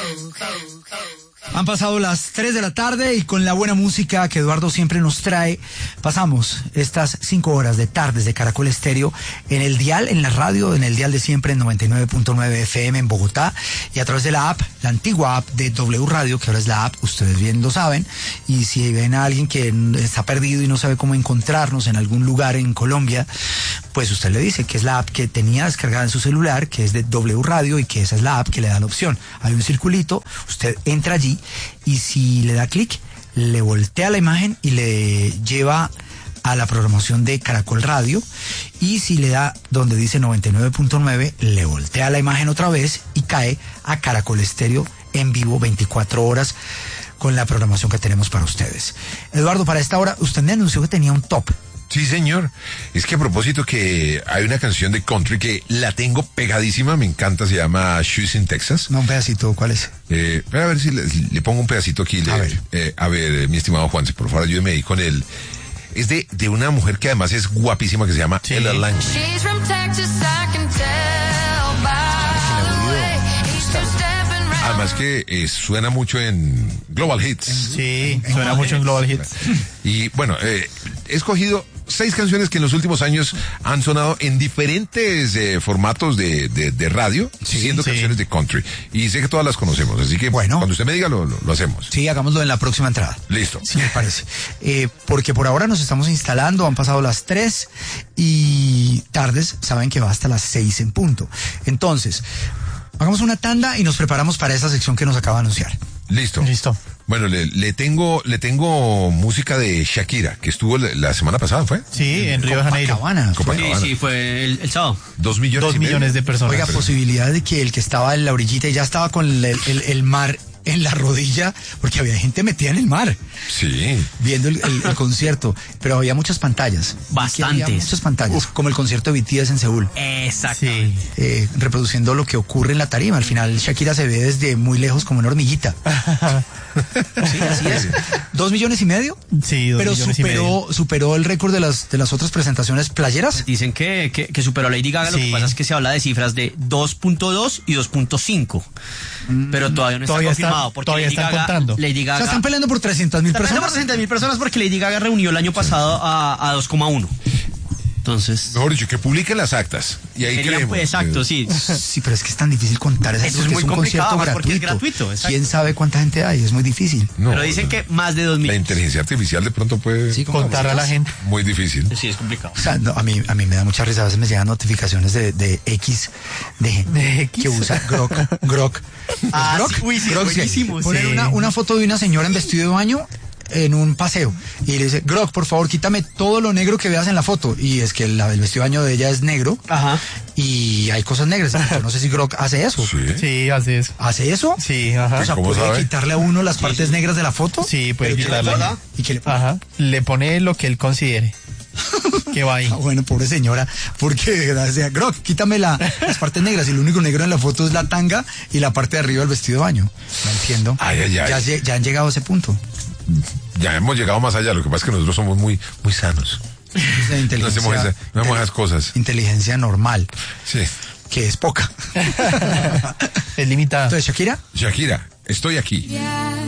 Han pasado las 3 de la tarde y con la buena música que Eduardo siempre nos trae, pasamos estas 5 horas de tardes de Caracol Estéreo en el dial, en la radio, en el dial de siempre en 99.9 FM en Bogotá y a través de la app, la antigua app de W Radio, que ahora es la app, ustedes bien lo saben, y si ven a alguien que está perdido y no sabe cómo encontrarnos en algún lugar en Colombia, pues usted le dice que es la app que tenía descargada en su celular, que es de W Radio y que esa es la app que le da la opción. Hay un circulito, usted entra allí y si le da clic, le voltea la imagen y le lleva a la programación de Caracol Radio, y si le da donde dice 99.9, le voltea la imagen otra vez y cae a Caracol Estéreo en vivo 24 horas con la programación que tenemos para ustedes. Eduardo, para esta hora, usted me anunció que tenía un top. Sí, señor. Es que a propósito que hay una canción de country que la tengo pegadísima, me encanta, se llama Shoes in Texas. No, un pedacito, ¿cuál es? A ver si le pongo un pedacito aquí. A ver, mi estimado Juanse, por favor, ayúdeme ahí con el... Es de una mujer que además es guapísima, que se llama Ella Lang. She's from Texas, I can tell by the way he's two stepping round. Además que suena mucho en Global Hits. Sí, suena mucho en Global Hits. Y bueno, he escogido 6 canciones que en los últimos años han sonado en diferentes formatos de radio, siendo canciones de country. Y sé que todas las conocemos, así que bueno, cuando usted me diga lo hacemos. Sí, hagámoslo en la próxima entrada. Listo. Sí, me parece. Porque por ahora nos estamos instalando, han pasado las 3 y tardes, saben que va hasta las 6 en punto. Entonces, hagamos una tanda y nos preparamos para esa sección que nos acaba de anunciar. Listo. Bueno, le tengo música de Shakira, que estuvo la semana pasada, ¿fue? Sí, en Río de Janeiro. Copacabana. Sí, fue el sábado. 2 millones de personas. Oiga, posibilidad de que el que estaba en la orillita y ya estaba con el mar en la rodilla, porque había gente metida en el mar. Sí. Viendo el concierto, pero había muchas pantallas. Bastantes. Había muchas pantallas, como el concierto de BTS en Seúl. Exacto. Sí. Reproduciendo lo que ocurre en la tarima. Al final Shakira se ve desde muy lejos como una hormiguita. Sí, así es. 2,5 millones. Sí, 2,5 pero millones. superó el récord de las otras presentaciones playeras. Dicen que superó a Lady Gaga, lo que pasa es que se habla de cifras de 2.2 y 2.5, pero todavía no está confirmado. Porque todavía están contando. Lady Gaga, O sea, están peleando por 300,000 personas. 300.000 personas porque Lady Gaga reunió el año pasado a 2,1. Entonces, Mejor dicho, que publiquen las actas. Y ahí creemos. Pues, exacto, sí. Sí, pero es que es tan difícil contar eso. Eso es muy un complicado, concierto porque es gratuito, exacto. ¿Quién sabe cuánta gente hay? Es muy difícil. No, Pero dicen que más de 2 la millones. inteligencia artificial de pronto puede Contar a la gente. muy difícil. Sí, es complicado. O sea, no, a mí me da mucha risa. A veces me llegan notificaciones de X, de X? que usa Grok. Ah, Grok, sí, uy, sí, Grok, buenísimo, Poner sí. una foto de una señora en vestido de baño en un paseo y le dice: Grok, por favor, quítame todo lo negro que veas en la foto. Y es que el vestido de baño de ella es negro. Ajá. Y hay cosas negras. Yo no sé si Grok hace eso. Sí, así es. ¿Hace eso? Sí, ajá. O sea, ¿Cómo ¿puede sabe? quitarle a uno las partes negras de la foto? Sí, puede Pero quitarle. ¿qué le pone? ¿Y qué le pone? Ajá. Le pone lo que él considere. Que va ahí. Ah, bueno, pobre señora, porque decía: Grok, quítame las partes negras, y lo único negro en la foto es la tanga y la parte de arriba del vestido de baño. No entiendo. Ay. Ya han llegado a ese punto. Ya hemos llegado más allá. Lo que pasa es que nosotros somos muy sanos. No hacemos esas cosas. Inteligencia normal, Sí. que es poca. Es limitada. Entonces, Shakira. Shakira, estoy aquí. Yeah.